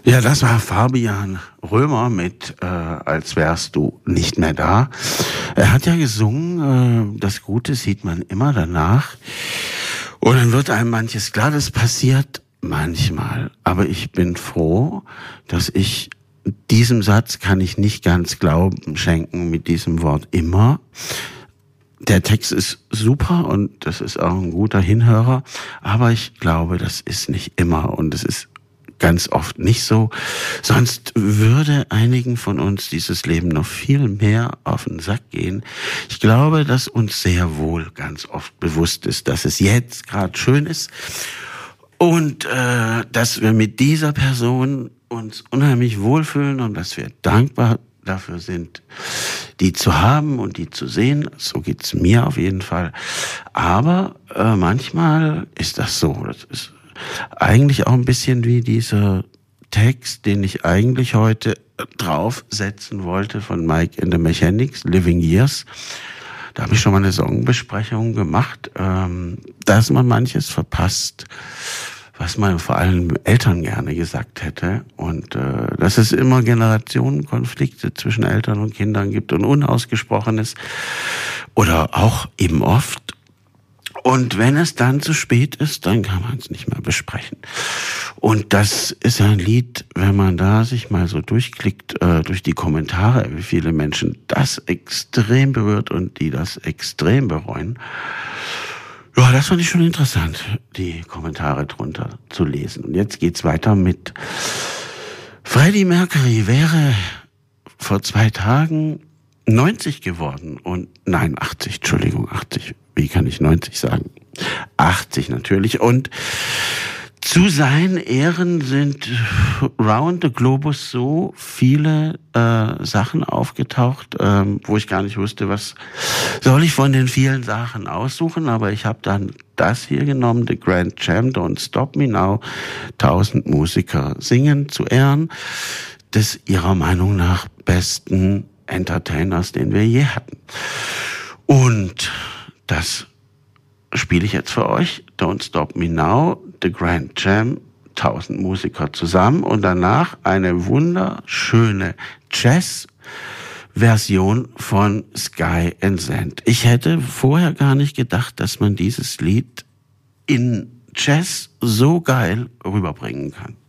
Ja, das war Fabian Römer mit Als wärst du nicht mehr da. Er hat ja gesungen, das Gute sieht man immer danach. Und dann wird einem manches klar, das passiert manchmal. Aber ich bin froh, dass ich diesem Satz kann ich nicht ganz Glauben schenken mit diesem Wort immer. Der Text ist super und das ist auch ein guter Hinhörer. Aber ich glaube, das ist nicht immer und es ist ganz oft nicht so. Sonst würde einigen von uns dieses Leben noch viel mehr auf den Sack gehen. Ich glaube, dass uns sehr wohl ganz oft bewusst ist, dass es jetzt gerade schön ist und dass wir mit dieser Person uns unheimlich wohlfühlen und dass wir dankbar dafür sind, die zu haben und die zu sehen. So geht's mir auf jeden Fall. Aber manchmal ist das so. Das ist eigentlich auch ein bisschen wie dieser Text, den ich eigentlich heute draufsetzen wollte von Mike and the Mechanics, Living Years. Da habe ich schon mal eine Songbesprechung gemacht, dass man manches verpasst, was man vor allem Eltern gerne gesagt hätte. Und dass es immer Generationenkonflikte zwischen Eltern und Kindern gibt und Unausgesprochenes oder auch eben oft. Und wenn es dann zu spät ist, dann kann man es nicht mehr besprechen. Und das ist ein Lied, wenn man da sich mal so durchklickt, durch die Kommentare, wie viele Menschen das extrem berührt und die das extrem bereuen. Ja, das fand ich schon interessant, die Kommentare drunter zu lesen. Und jetzt geht's weiter mit Freddie Mercury wäre vor 2 Tagen 90 geworden und nein, 80, Entschuldigung, 80. Wie kann ich 90 sagen? 80 natürlich. Und zu seinen Ehren sind round the Globus so viele Sachen aufgetaucht, wo ich gar nicht wusste, was soll ich von den vielen Sachen aussuchen. Aber ich habe dann das hier genommen, The Grand Jam, Don't Stop Me Now. 1000 Musiker singen zu Ehren des ihrer Meinung nach besten Entertainers, den wir je hatten. Und das spiele ich jetzt für euch. Don't Stop Me Now, The Grand Jam, 1000 Musiker zusammen und danach eine wunderschöne Jazz-Version von Sky and Sand. Ich hätte vorher gar nicht gedacht, dass man dieses Lied in Jazz so geil rüberbringen kann.